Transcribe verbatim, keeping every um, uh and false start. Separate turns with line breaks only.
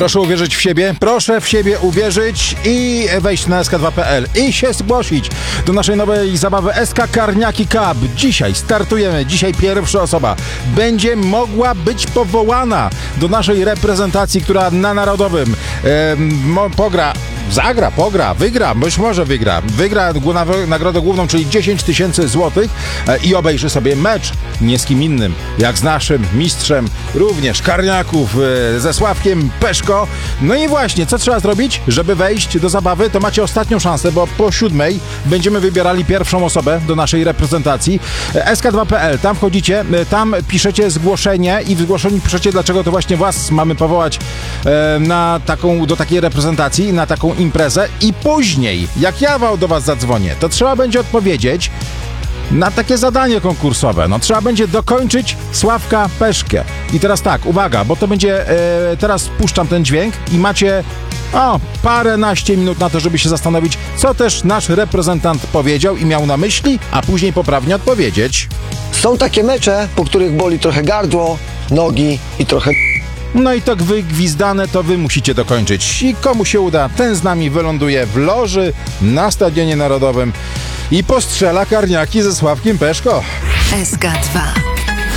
Proszę uwierzyć w siebie, proszę w siebie uwierzyć i wejść na S K dwa kropka P L i się zgłosić do naszej nowej zabawy S K Karniaki Cup. Dzisiaj startujemy, dzisiaj pierwsza osoba będzie mogła być powołana do naszej reprezentacji, która na Narodowym e, pogra, zagra, pogra, wygra, być może wygra, wygra nagrodę główną, czyli dziesięć tysięcy złotych e, i obejrzy sobie mecz nie z kim innym, jak z naszym mistrzem również Karniaków e, ze Sławkiem Peszko. No i właśnie, co trzeba zrobić, żeby wejść do zabawy? To macie ostatnią szansę, bo po siódmej będziemy wybierali pierwszą osobę do naszej reprezentacji. S K dwa kropka P L, tam wchodzicie, tam piszecie zgłoszenie i w zgłoszeniu piszecie, dlaczego to właśnie was mamy powołać e, na taką, do takiej reprezentacji, na taką imprezę i później, jak ja do was zadzwonię, to trzeba będzie odpowiedzieć na takie zadanie konkursowe. No trzeba będzie dokończyć Sławka Peszkę. I teraz tak, uwaga, bo to będzie, e, teraz puszczam ten dźwięk i macie o, paręnaście minut na to, żeby się zastanowić, co też nasz reprezentant powiedział i miał na myśli, a później poprawnie odpowiedzieć.
Są takie mecze, po których boli trochę gardło, nogi i trochę...
No i tak wygwizdane to wy musicie dokończyć. I komu się uda, ten z nami wyląduje w loży na Stadionie Narodowym i postrzela karniaki ze Sławkiem Peszko.
S K dwa.